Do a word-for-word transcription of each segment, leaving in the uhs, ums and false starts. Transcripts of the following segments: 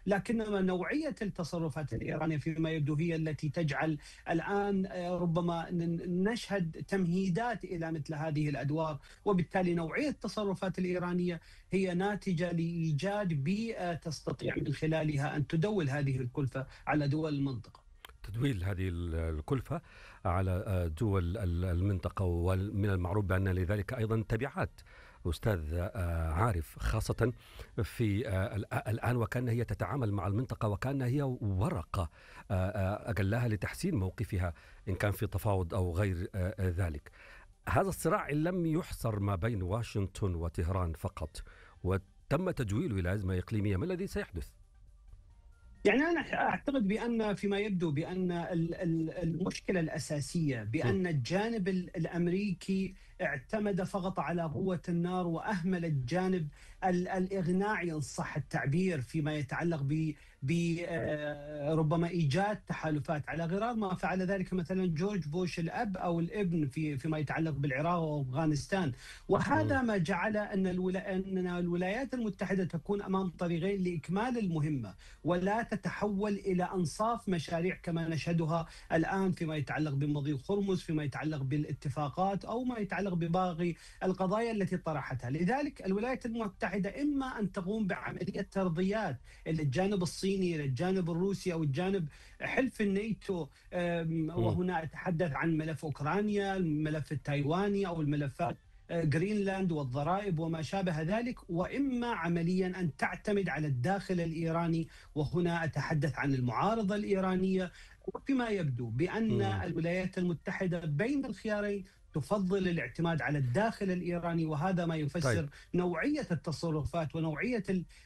لكنما نوعية التصرفات الإيرانية فيما يبدو هي التي تجعل الآن ربما نشهد تمهيدات إلى مثل هذه الأدوار، وبالتالي نوعية التصرفات الإيرانية هي ناتجة لإيجاد بيئة تستطيع من خلالها أن تدول هذه الكلفة على دول المنطقة. تدويل هذه الكلفة على دول المنطقة، ومن المعروف بأن لذلك أيضا تبعات أستاذ عارف، خاصة في الآن وكأن هي تتعامل مع المنطقة وكأن هي ورقة أجلها لتحسين موقفها إن كان في تفاوض أو غير ذلك. هذا الصراع إن لم يحصر ما بين واشنطن وطهران فقط وتم تجويله إلى أزمة إقليمية، ما الذي سيحدث؟ يعني أنا أعتقد بأن فيما يبدو بأن المشكلة الأساسية بأن الجانب الأمريكي اعتمد فقط على قوة النار وأهمل الجانب الإغناعي إن صح التعبير فيما يتعلق ب بربما إيجاد تحالفات، على غرار ما فعل ذلك مثلا جورج بوش الأب أو الابن في فيما يتعلق بالعراق وأفغانستان. وهذا ما جعل أن الولايات المتحدة تكون أمام طريقين لإكمال المهمة، ولا تتحول إلى أنصاف مشاريع كما نشهدها الآن فيما يتعلق بمضيق هرمز، فيما يتعلق بالاتفاقات أو ما يتعلق بباقي القضايا التي طرحتها. لذلك الولايات المتحدة إما أن تقوم بعملية ترضيات إلى الجانب الصيني، إلى الجانب الروسي أو الجانب حلف الناتو، وهنا أتحدث عن ملف أوكرانيا، الملف التايواني أو الملفات جرينلاند والضرائب وما شابه ذلك، وإما عمليا أن تعتمد على الداخل الإيراني، وهنا أتحدث عن المعارضة الإيرانية. وفيما يبدو بأن الولايات المتحدة بين الخيارين تفضل الاعتماد على الداخل الإيراني، وهذا ما يفسر طيب. نوعية التصرفات ونوعية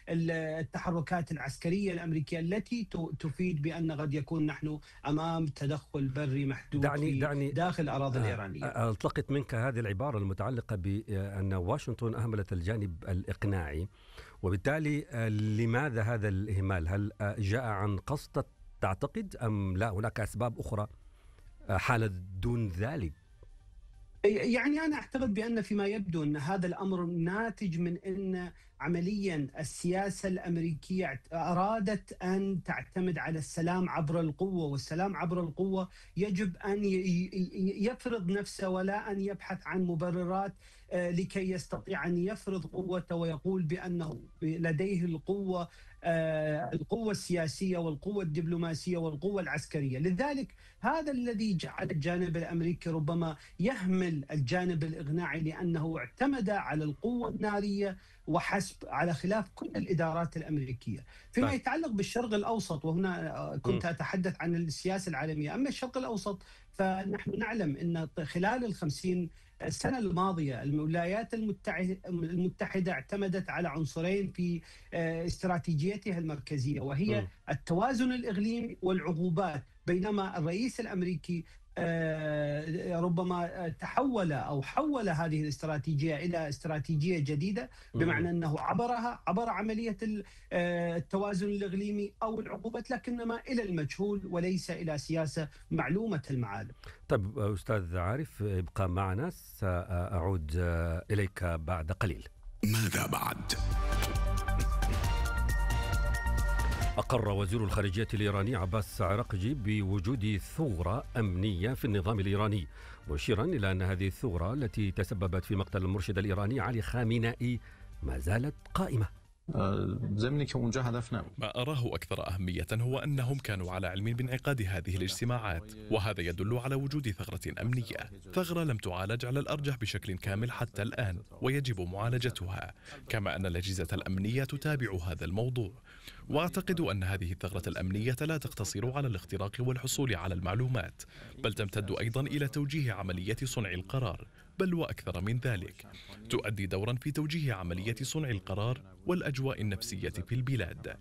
التحركات العسكرية الأمريكية التي تفيد بأن قد يكون نحن أمام تدخل بري محدود دعني في دعني داخل الأراضي الإيرانية. التقط منك هذه العبارة المتعلقة بأن واشنطن أهملت الجانب الإقناعي، وبالتالي لماذا هذا الإهمال؟ هل جاء عن قصد تعتقد أم لا هناك أسباب أخرى حالة دون ذلك؟ يعني أنا أعتقد بأن فيما يبدو أن هذا الأمر ناتج من أن عمليا السياسة الأمريكية أرادت أن تعتمد على السلام عبر القوة، والسلام عبر القوة يجب أن يفرض نفسه ولا أن يبحث عن مبررات لكي يستطيع أن يفرض قوته ويقول بأنه لديه القوة القوة السياسية والقوة الدبلوماسية والقوة العسكرية. لذلك هذا الذي جعل الجانب الأمريكي ربما يهمل الجانب الإغناعي، لأنه اعتمد على القوة النارية وحسب، على خلاف كل الإدارات الأمريكية. فيما طيب. يتعلق بالشرق الأوسط، وهنا كنت أتحدث عن السياسة العالمية، أما الشرق الأوسط فنحن نعلم أن خلال الخمسين السنة الماضية الولايات المتحدة اعتمدت على عنصرين في استراتيجيتها المركزية، وهي م. التوازن الإقليمي والعقوبات، بينما الرئيس الأمريكي ربما تحول أو حول هذه الاستراتيجية إلى استراتيجية جديدة، بمعنى أنه عبرها عبر عملية التوازن الإقليمي أو العقوبات، لكنما إلى المجهول وليس إلى سياسة معلومة المعالم. طيب أستاذ عارف، ابقى معنا، سأعود إليك بعد قليل. ماذا بعد؟ أقر وزير الخارجية الإيراني عباس عراقجي بوجود ثغرة أمنية في النظام الإيراني، مشيرا إلى أن هذه الثغرة التي تسببت في مقتل المرشد الإيراني علي خامنئي ما زالت قائمة. ما أراه أكثر أهمية هو أنهم كانوا على علم بانعقاد هذه الاجتماعات، وهذا يدل على وجود ثغرة أمنية، ثغرة لم تعالج على الأرجح بشكل كامل حتى الآن ويجب معالجتها، كما أن الأجهزة الأمنية تتابع هذا الموضوع. وأعتقد أن هذه الثغرة الأمنية لا تقتصر على الاختراق والحصول على المعلومات، بل تمتد أيضا إلى توجيه عملية صنع القرار، بل وأكثر من ذلك، تؤدي دورا في توجيه عملية صنع القرار والأجواء النفسية في البلاد.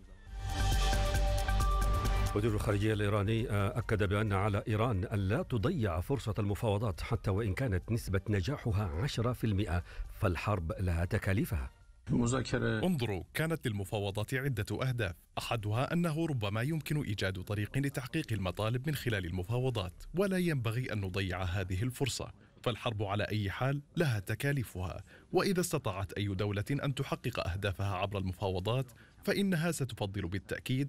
وزير الخارجية الإيراني أكد بأن على إيران أن لا تضيع فرصة المفاوضات حتى وإن كانت نسبة نجاحها عشرة بالمئة، فالحرب لها تكاليفها. انظروا، كانت للمفاوضات عدة أهداف، أحدها أنه ربما يمكن إيجاد طريق لتحقيق المطالب من خلال المفاوضات، ولا ينبغي أن نضيع هذه الفرصة، فالحرب على أي حال لها تكاليفها، وإذا استطاعت أي دولة أن تحقق أهدافها عبر المفاوضات فإنها ستفضل بالتأكيد